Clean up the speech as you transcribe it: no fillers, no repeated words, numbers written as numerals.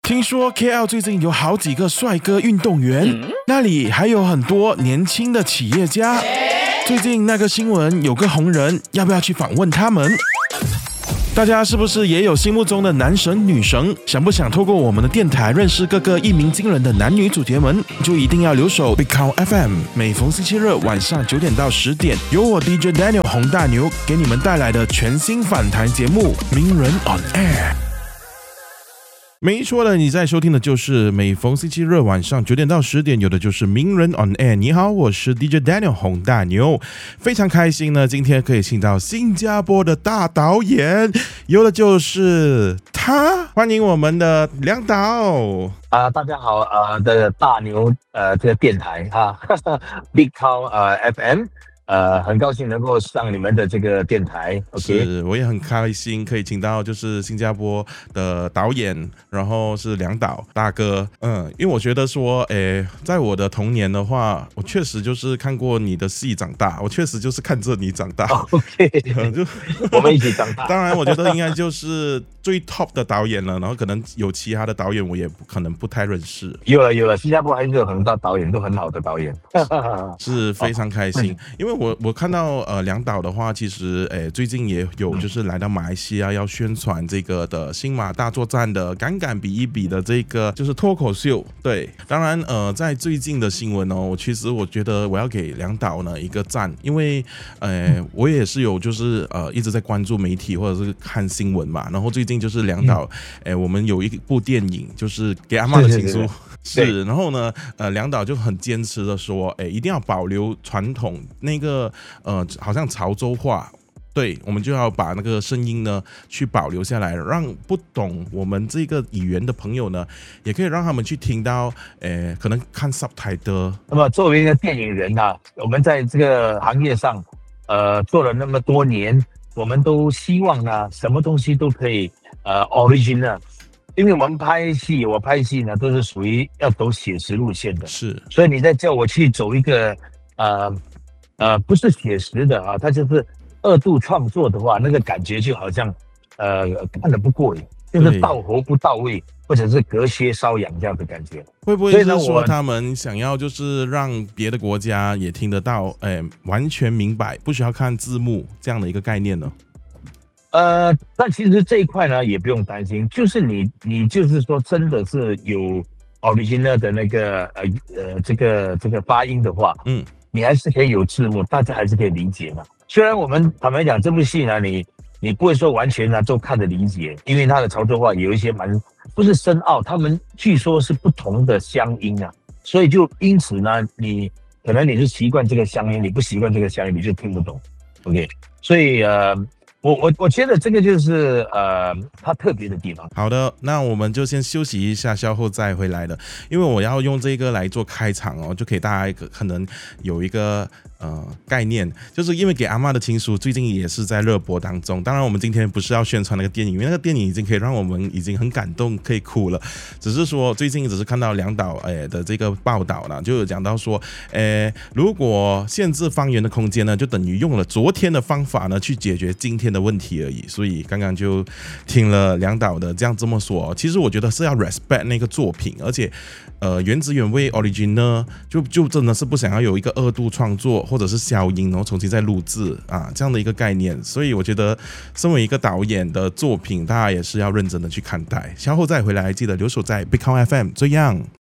听说 KL 最近有好几个帅哥运动员，那里还有很多年轻的企业家。最近那个新闻有个红人，要不要去访问他们？大家是不是也有心目中的男神女神？想不想透过我们的电台认识各个一鸣惊人的男女主角们？就一定要留守 Big Count FM， 每逢星期日晚上9点到10点，由我 DJ Daniel 洪大牛给你们带来的全新访谈节目《名人 on Air》。没错的，你在收听的就是每逢星期日晚上9点到10点，有的就是名人 on air。你好，我是 DJ Daniel 洪大牛，非常开心呢，今天可以请到新加坡的大导演，有的就是他，欢迎我们的梁导。 大家好，的大牛这个电台Big Count FM。很高兴能够上你们的这个电台 ，OK， 是，我也很开心可以请到就是新加坡的导演，然后是梁导大哥，因为我觉得说，在我的童年的话，我确实就是看过你的戏长大，我确实就是看着你长大 ，OK， 就我们一起长大。 当然，我觉得应该就是最 top 的导演了，然后可能有其他的导演我也可能不太认识。 有了，新加坡还是有很多导演，都很好的导演， 是非常开心，因为我看到梁导的话，其实最近也有就是来到马来西亚要宣传这个的新马大作战的敢敢比一比的这个就是脱口秀。对，当然在最近的新闻哦，其实我觉得我要给梁导呢一个赞，因为我也是有就是一直在关注媒体或者是看新闻嘛，然后最近就是梁导我们有一部电影就是给阿嬷的情书。是，然后呢，梁导就很坚持的说，一定要保留传统那个好像潮州话，对，我们就要把那个声音呢去保留下来，让不懂我们这个语言的朋友呢，也可以让他们去听到，可能看 subtitle。 那么作为一个电影人啊，我们在这个行业上，做了那么多年，我们都希望呢，什么东西都可以original。因为我拍戏呢，都是属于要走写实路线的， 是，所以你在叫我去走一个不是写实的啊，它就是二度创作的话，那个感觉就好像看得不过瘾，就是到喉不到位，或者是隔靴搔痒这样的感觉。 会不会是说他们想要就是让别的国家也听得到，完全明白，不需要看字幕这样的一个概念呢？ 但其实这一块呢也不用担心，就是你就是说真的是有 original 的那个这个发音的话，你还是可以有字幕，大家还是可以理解嘛。虽然我们坦白讲这部戏呢，你不会说完全呢都看得理解，因为它的潮州话有一些不是深奥，他们据说是不同的乡音啊，所以就因此呢，可能你是习惯这个乡音，你不习惯这个乡音，你就听不懂 ，OK， 所以我觉得这个就是它特别的地方。 好的，那我们就先休息一下，稍后再回来的。因为我要用这个来做开场哦，就给大家可能有一个概念，就是因为给阿嬷的情书最近也是在热播当中。当然，我们今天不是要宣传那个电影，因为那个电影已经可以让我们已经很感动，可以哭了。只是说最近只是看到梁导的这个报道呢，就有讲到说，如果限制方圆的空间呢，就等于用了昨天的方法呢去解决今天的问题而已。所以刚刚就听了梁导的这么说，其实我觉得是要 respect 那个作品，而且原汁原味 original 就真的是不想要有一个二度创作或者是消音然后重新再录制啊这样的一个概念。所以我觉得身为一个导演的作品，大家也是要认真的去看待。稍后再回来，记得留守在 Big Count FM， 这样